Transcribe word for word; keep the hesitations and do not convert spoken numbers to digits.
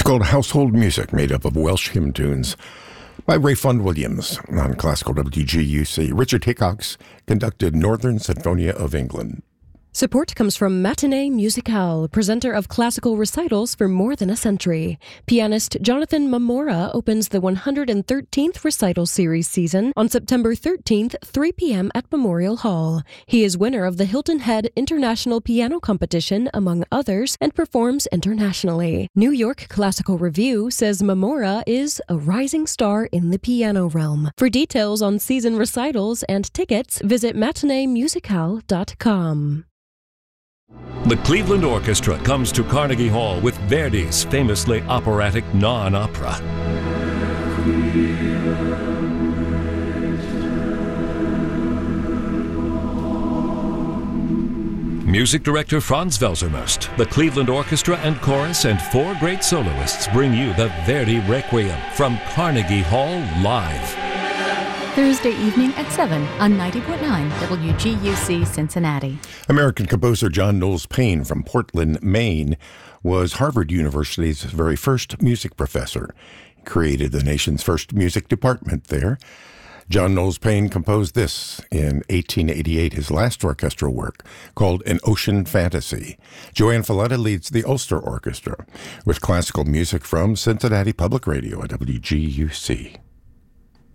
called Household Music, made up of Welsh hymn tunes by Ray Fund Williams on Classical W G U C. Richard Hickox conducted Northern Sinfonia of England. Support comes from Matinee Musicale, presenter of classical recitals for more than a century. Pianist Jonathan Mamora opens the one hundred thirteenth Recital Series season on September thirteenth, three p.m. at Memorial Hall. He is winner of the Hilton Head International Piano Competition, among others, and performs internationally. New York Classical Review says Mamora is a rising star in the piano realm. For details on season recitals and tickets, visit matinee musicale dot com. The Cleveland Orchestra comes to Carnegie Hall with Verdi's famously operatic non-opera. Music director Franz Welsermust, the Cleveland Orchestra and Chorus, and four great soloists bring you the Verdi Requiem from Carnegie Hall live. Thursday evening at seven on ninety point nine W G U C Cincinnati. American composer John Knowles Paine from Portland, Maine, was Harvard University's very first music professor. He created the nation's first music department there. John Knowles Paine composed this in eighteen eighty-eight, his last orchestral work, called An Ocean Fantasy. Joanne Falletta leads the Ulster Orchestra with classical music from Cincinnati Public Radio at W G U C.